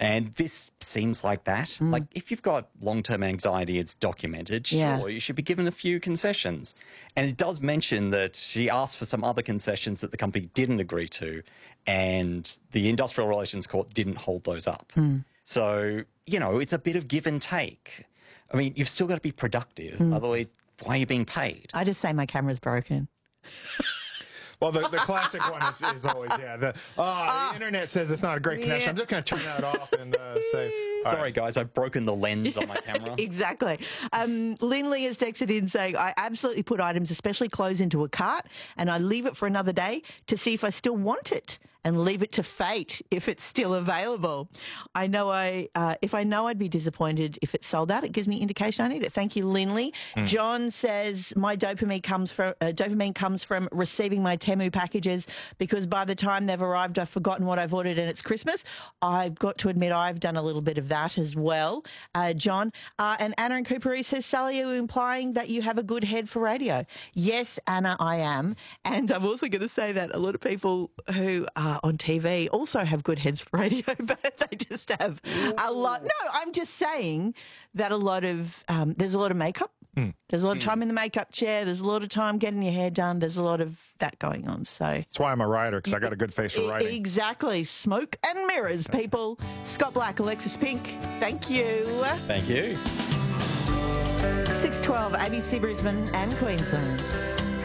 And this seems like that. Like, if you've got long-term anxiety, it's documented, sure, you should be given a few concessions. And it does mention that she asked for some other concessions that the company didn't agree to, and the Industrial Relations Court didn't hold those up. So, you know, it's a bit of give and take. I mean, you've still got to be productive. Otherwise, why are you being paid? I just say my camera's broken. Well, the classic one is always, the internet says it's not a great connection. I'm just going to turn that off and say, Sorry, guys, I've broken the lens on my camera. Exactly. Lindley has texted in saying, I absolutely put items, especially clothes, into a cart and I leave it for another day to see if I still want it and leave it to fate if it's still available. I know if I know I'd be disappointed if it's sold out, it gives me indication I need it. Thank you, Lindley. John says, my dopamine comes from receiving my Temu packages because by the time they've arrived, I've forgotten what I've ordered and it's Christmas. I've got to admit I've done a little bit of that as well, John. And Anna in Cooperee says, Sally, are you implying that you have a good head for radio? Yes, Anna, I am. And I'm also going to say that a lot of people who are on TV also have good heads for radio, but they just have a lot. No, I'm just saying that there's a lot of makeup. There's a lot of time in the makeup chair. There's a lot of time getting your hair done. There's a lot of that going on. So that's why I'm a writer, because I got a good face for writing. Exactly. Smoke and mirrors, people. Scott Black, Alexis Pink, thank you. Thank you. 6:12, ABC Brisbane and Queensland.